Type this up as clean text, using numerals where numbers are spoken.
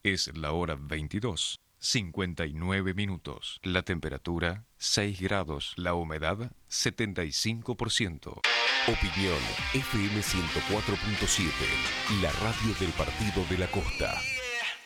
Es la hora 22:59. La temperatura 6 grados. La humedad 75%. Opinión FM 104.7, la radio del Partido de la Costa.